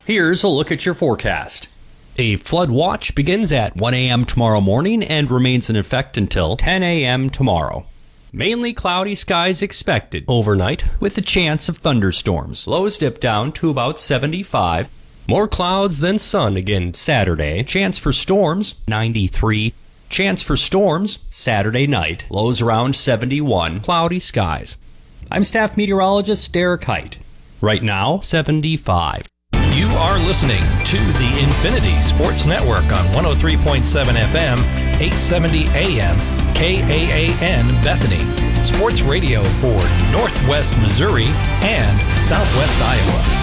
Here's a look at your forecast. A flood watch begins at 1 a.m. tomorrow morning and remains in effect until 10 a.m. tomorrow. Mainly cloudy skies expected overnight with a chance of thunderstorms. Lows dip down to about 75. More clouds than sun again Saturday. Chance for storms, 93. Chance for storms, Saturday night. Lows around 71. Cloudy skies. I'm staff meteorologist Derek Height. Right now, 75. You are listening to the Infinity Sports Network on 103.7 FM, 870 AM, KAAN Bethany. Sports radio for Northwest Missouri and Southwest Iowa.